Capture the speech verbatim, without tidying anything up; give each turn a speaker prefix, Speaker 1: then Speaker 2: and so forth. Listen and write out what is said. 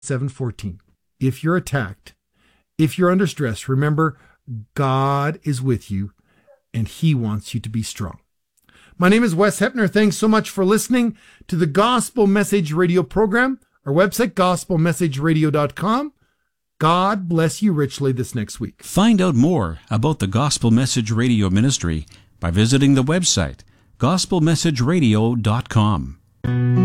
Speaker 1: seven fourteen. If you're attacked, if you're under stress, remember God is with you and He wants you to be strong. My name is Wes Hepner. Thanks so much for listening to the Gospel Message Radio program. Our website, gospel message radio dot com. God bless you richly this next week.
Speaker 2: Find out more about the Gospel Message Radio ministry by visiting the website, gospel message radio dot com.